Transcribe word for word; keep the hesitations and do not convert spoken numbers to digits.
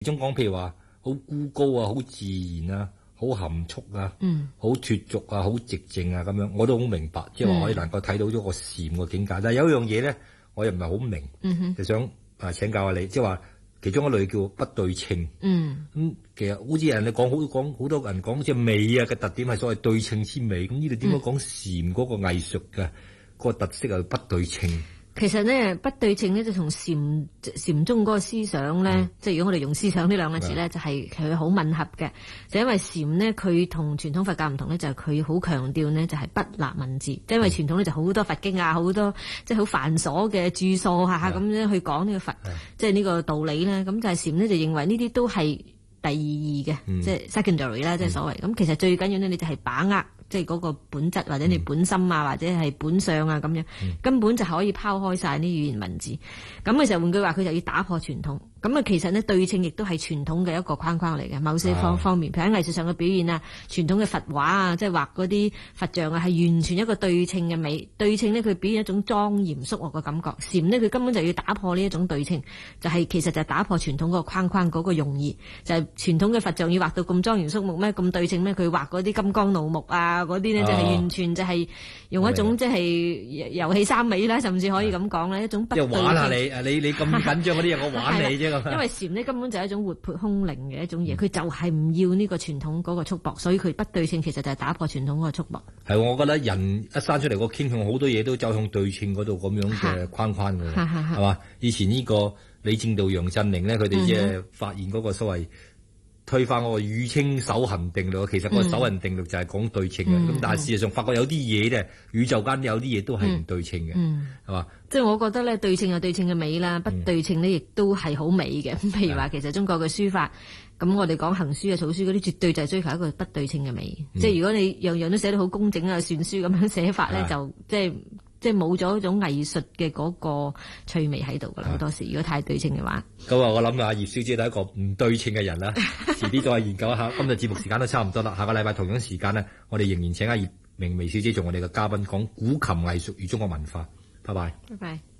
其中講譬如話好孤高啊，好自然啊，好含蓄啊，嗯，好脫俗啊，好寂靜啊咁樣，我都好明白，即係話可以能夠睇到咗個禪嘅境界。但係有一樣嘢咧，我又唔係好明，嗯、就想啊請教下你，即係話其中一類叫不對稱。嗯，咁、嗯、其實好似人哋講好講好多人講即係美啊嘅特點係所謂對稱之美，咁呢度點解講禪嗰個藝術嘅嗰個特色係不對稱？ 其實咧不對稱咧就同禪禪宗嗰個思想咧，嗯、即係如果我哋用思想呢兩個字咧，嗯、就係佢好吻合嘅。就因為禪咧佢同傳統佛教唔同咧，就係佢好強調呢，就係不立文字。即係因為傳統咧就好多佛經啊，好多即係好繁瑣嘅注疏下咁樣去講呢個佛，嗯、即係呢個道理咧。咁就係禪咧就認為呢啲都係第二義嘅，嗯、即係 secondary 啦，即係所謂。咁、嗯、其實最緊要呢，你就係把握。即係嗰個本質或者你本心啊，嗯、或者係本相啊咁樣，嗯、根本就可以拋開晒啲語言文字。咁嘅時候換句話，佢就要打破傳統。咁啊，其實呢對稱亦都係傳統嘅一個框框嚟嘅。某些方方面，譬如喺藝術上嘅表現啊，傳統嘅佛畫啊，即係畫嗰啲佛像啊，係完全一個對稱嘅美。對稱呢，佢表現一種莊嚴肅穆嘅感覺。禪呢，佢根本就要打破呢一種對稱，就係、是、其實就係打破傳統嗰個框框嗰個用意。就係、是、傳統嘅佛像要畫到咁莊嚴肅穆咩？咁對稱咩？佢畫嗰啲金剛怒目啊，嗰啲呢，就係完全就係用一種即係遊戲三味啦，甚至可以咁講啦，一種不對稱。即係玩下你，你你咁緊張嗰啲嘢，我玩你啫。因為禪呢根本就係一種活潑空靈嘅一種嘢，佢、嗯、就係唔要呢個傳統嗰個束縛，所以佢不對稱其實就係打破傳統嗰個束縛。係，我覺得人一生出嚟個傾向好多嘢都走向對稱嗰度咁樣嘅框框嘅，係嘛？以前呢個李政道、楊振寧呢，佢哋即係發現嗰個所謂推翻嗰個宇稱守恒定律，其實嗰個守恒定律就係講對稱嘅。咁、嗯、但係事實上發覺有啲嘢咧，宇宙間有啲嘢都係唔對稱嘅，係嘛、嗯？嗯即係我覺得咧，對稱有對稱嘅美啦，不對稱呢亦都係好美嘅。咁譬如話，其實中國嘅書法，咁我哋講行書啊、草書嗰啲，絕對就係追求一個不對稱嘅美。嗯、即係如果你樣樣都寫得好工整啊、算書咁樣寫法咧，就即係即係冇咗一種藝術嘅嗰個趣味喺度噶啦。好多時如果太對稱嘅話，咁啊，我諗啊，葉小姐都係一個唔對稱嘅人啦。遲啲再研究一下。今日節目時間都差唔多啦，下個禮拜同樣時間呢，我哋仍然請阿葉明薇小姐做我哋嘅嘉賓，講古琴藝術與中國文化。拜拜。拜拜。